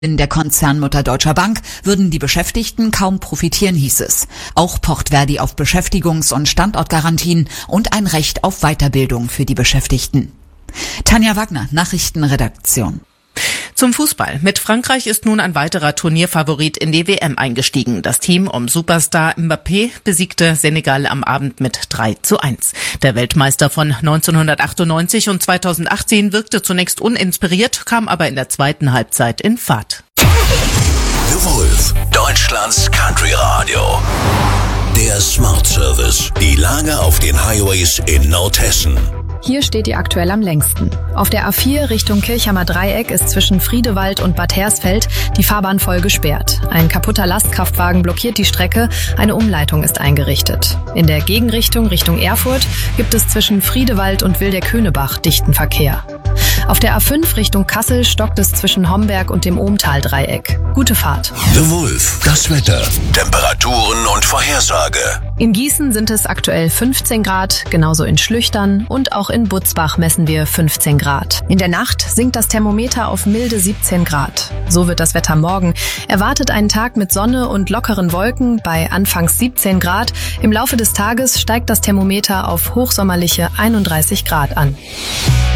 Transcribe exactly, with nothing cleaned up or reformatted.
In der Konzernmutter Deutscher Bank würden die Beschäftigten kaum profitieren, hieß es. Auch pocht Verdi auf Beschäftigungs- und Standortgarantien und ein Recht auf Weiterbildung für die Beschäftigten. Tanja Wagner, Nachrichtenredaktion. Zum Fußball. Mit Frankreich ist nun ein weiterer Turnierfavorit in die W M eingestiegen. Das Team um Superstar Mbappé besiegte Senegal am Abend mit drei zu eins. Der Weltmeister von neunzehnhundertachtundneunzig und zweitausendachtzehn wirkte zunächst uninspiriert, kam aber in der zweiten Halbzeit in Fahrt. The Wolf, Deutschlands Country Radio. Der Smart Service. Die Lage auf den Highways in Nordhessen. Hier steht die aktuell am längsten. Auf der A vier Richtung Kirchhammer Dreieck ist zwischen Friedewald und Bad Hersfeld die Fahrbahn voll gesperrt. Ein kaputter Lastkraftwagen blockiert die Strecke, eine Umleitung ist eingerichtet. In der Gegenrichtung Richtung Erfurt gibt es zwischen Friedewald und Wildeck-Höhnebach dichten Verkehr. Auf der A fünf Richtung Kassel stockt es zwischen Homberg und dem Ohmtal-Dreieck. Gute Fahrt. The Wolf, das Wetter, Temperaturen und Vorhersage. In Gießen sind es aktuell fünfzehn Grad, genauso in Schlüchtern und auch in Butzbach messen wir fünfzehn Grad. In der Nacht sinkt das Thermometer auf milde siebzehn Grad. So wird das Wetter morgen. Erwartet einen Tag mit Sonne und lockeren Wolken bei anfangs siebzehn Grad. Im Laufe des Tages steigt das Thermometer auf hochsommerliche einunddreißig Grad an.